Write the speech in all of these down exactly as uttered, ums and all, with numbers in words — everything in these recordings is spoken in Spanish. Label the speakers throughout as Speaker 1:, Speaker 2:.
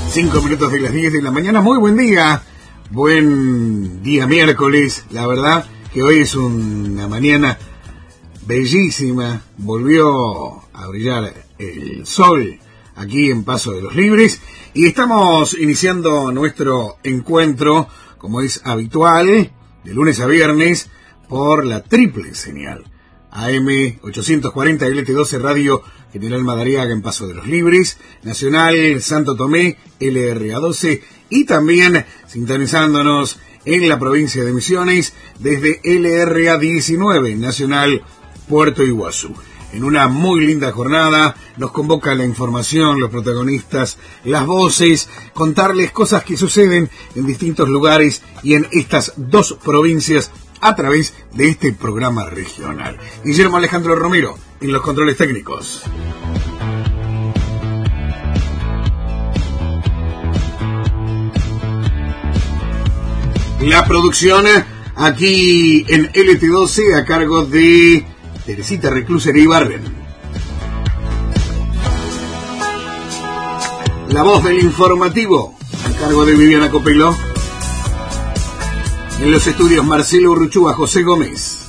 Speaker 1: Cinco minutos de las diez de la mañana. Muy buen día. Buen día miércoles. La verdad que hoy es una mañana bellísima. Volvió a brillar el sol aquí en Paso de los Libres. Y estamos iniciando nuestro encuentro, como es habitual, de lunes a viernes, por la triple señal. A M ochocientos cuarenta L T doce Radio General Madariaga en Paso de los Libres, Nacional Santo Tomé L R A doce y también sintonizándonos en la provincia de Misiones desde L R A diecinueve Nacional Puerto Iguazú. En una muy linda jornada nos convoca la información, los protagonistas, las voces, contarles cosas que suceden en distintos lugares y en estas dos provincias a través de este programa regional. Guillermo Alejandro Romero en los controles técnicos. La producción aquí en L T doce a cargo de Teresita Recluser y Barren. La voz del informativo a cargo de Viviana Copelo. En los estudios Marcelo Urruchúa, José Gómez.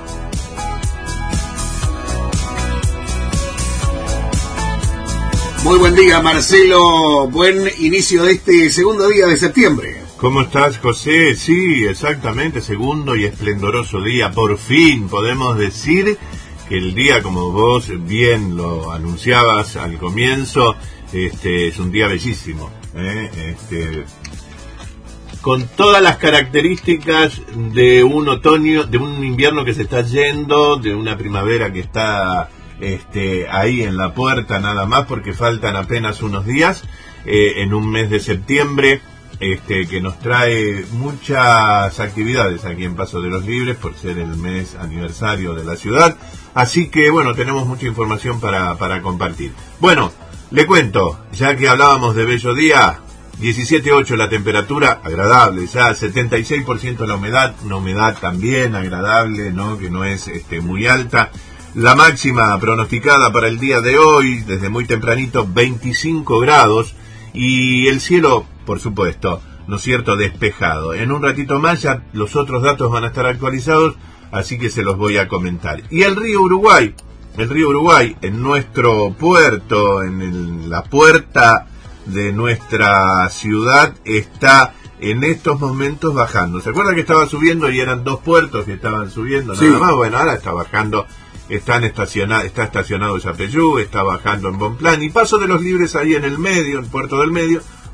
Speaker 1: Muy buen día, Marcelo. Buen inicio de este segundo día de septiembre.
Speaker 2: ¿Cómo estás, José? Sí, exactamente, segundo y esplendoroso día. Por fin podemos decir que el día, como vos bien lo anunciabas al comienzo, este es un día bellísimo, ¿eh? Este... con todas las características de un otoño, de un invierno que se está yendo, de una primavera que está este, ahí en la puerta nada más, porque faltan apenas unos días, eh, en un mes de septiembre, este, que nos trae muchas actividades aquí en Paso de los Libres, por ser el mes aniversario de la ciudad. Así que, bueno, tenemos mucha información para, para compartir. Bueno, le cuento, ya que hablábamos de bello día, diecisiete punto ocho la temperatura, agradable, ya setenta y seis por ciento la humedad, una humedad también agradable, ¿no? Que no es este, muy alta. La máxima pronosticada para el día de hoy, desde muy tempranito, veinticinco grados, y el cielo, por supuesto, ¿no es cierto?, despejado. En un ratito más ya los otros datos van a estar actualizados, así que se los voy a comentar. Y el río Uruguay, el río Uruguay, en nuestro puerto, en el, la puerta de nuestra ciudad, está en estos momentos bajando. ¿Se acuerda que estaba subiendo y eran dos puertos que estaban subiendo nada sí. más? Bueno, ahora está bajando, están estacionados, está estacionado Yapeyú, está bajando en Bonplan y Paso de los Libres ahí en el medio, en Puerto del Medio,